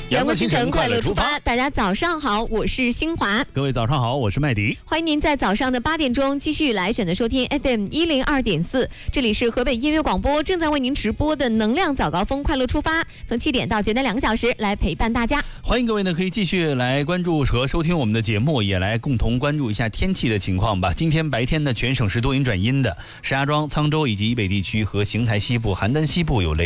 阳光清晨，快乐出发。大家早上好，我是新华。 各位早上好，我是麦迪。 欢迎您在早上的8点钟继续来选择收听 FM102.4，这里是河北音乐广播正在为您直播的能量早高峰快乐出发，从7点到9点2个小时来陪伴大家。 欢迎各位呢，可以继续来关注和收听我们的节目，也来共同关注一下天气的情况吧。今天白天呢，全省是多云转阴的，石家庄、沧州以及以北地区和邢台西部、邯郸西部有雷